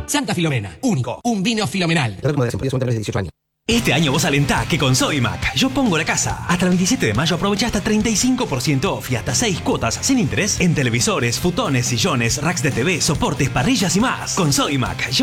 Santa Filomena, único, un vino filomenal. De 18 años. Este año vos alentá que con Sodimac yo pongo la casa. Hasta el 27 de mayo aprovecha hasta 35% off y hasta 6 cuotas sin interés en televisores, futones, sillones, racks de TV, soportes, parrillas y más. Con Sodimac yo